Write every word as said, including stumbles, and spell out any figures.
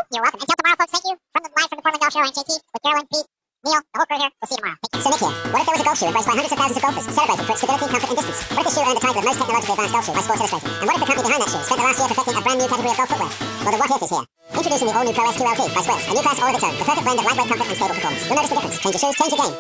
You're welcome. Until tomorrow, folks, thank you. From the live from the Portland Golf Show, I'm J T with Carolyn, Pete, Neil, the whole crew here. We'll see you tomorrow. Take care. So Nick here. What if there was a golf shoe embraced by hundreds of thousands of golfers, celebrated for its stability, comfort, and distance? What if the shoe earned the title of most technologically advanced golf shoe by Sports Illustrated? And what if the company behind that shoe spent the last year perfecting a brand new category of golf footwear? Well, the what if is here. Introducing the all-new Pro S Q L T by Swiss, a new class all of its own, the perfect blend of lightweight comfort and stable performance. You'll notice the difference. Change your shoes, change your game.